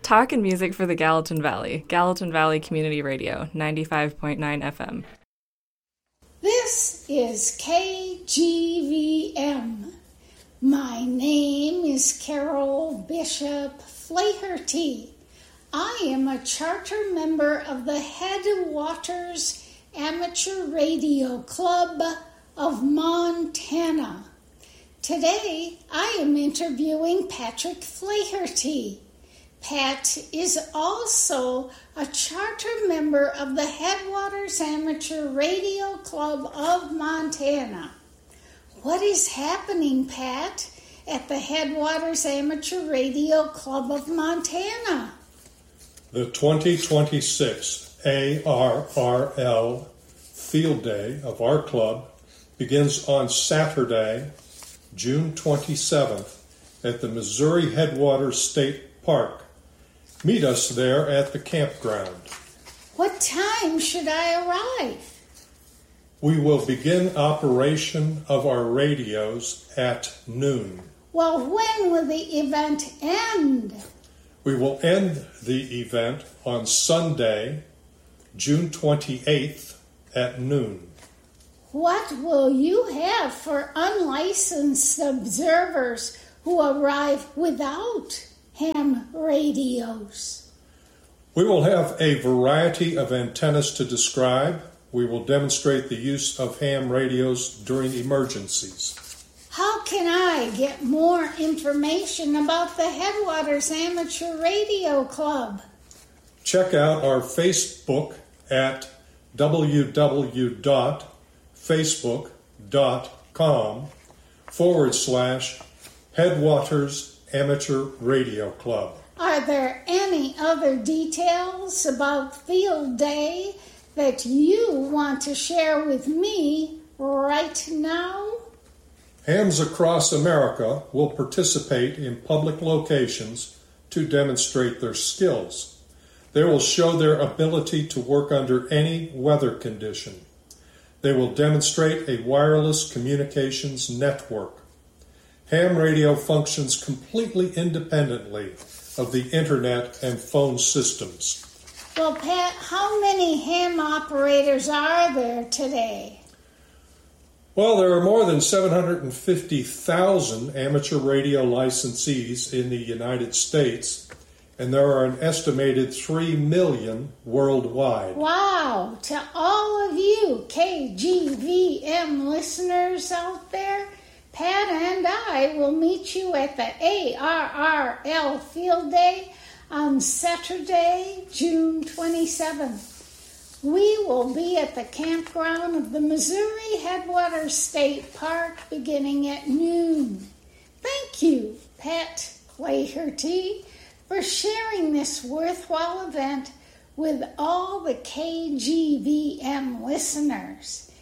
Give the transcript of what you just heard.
Talk and music for the Gallatin Valley. Gallatin Valley Community Radio, 95.9 FM. This is KGVM. My name is Carol Bishop Flaherty. I am a charter member of the Headwaters Amateur Radio Club of Montana. Today, I am interviewing Patrick Flaherty. Pat is also a charter member of the Headwaters Amateur Radio Club of Montana. What is happening, Pat, at the Headwaters Amateur Radio Club of Montana? The 2026 ARRL Field Day of our club begins on Saturday, June 27th at the Missouri Headwaters State Park. Meet us there at the campground. What time should I arrive? We will begin operation of our radios at noon. Well, when will the event end? We will end the event on Sunday, June 28th at noon. What will you have for unlicensed observers who arrive without ham radios? We will have a variety of antennas to describe. We will demonstrate the use of ham radios during emergencies. How can I get more information about the Headwaters Amateur Radio Club? Check out our Facebook at www.facebook.com/Headwaters Amateur Radio Club. Are there any other details about Field Day that you want to share with me right now? Hams across America will participate in public locations to demonstrate their skills. They will show their ability to work under any weather condition. They will demonstrate a wireless communications network. Ham radio functions completely independently of the internet and phone systems. Well, Pat, how many ham operators are there today? Well, there are more than 750,000 amateur radio licensees in the United States, and there are an estimated 3 million worldwide. Wow! To all of you KGVM listeners out there, Pat and I will meet you at the ARRL Field Day on Saturday, June 27th. We will be at the campground of the Missouri Headwaters State Park beginning at noon. Thank you, Pat Flaherty, for sharing this worthwhile event with all the KGVM listeners.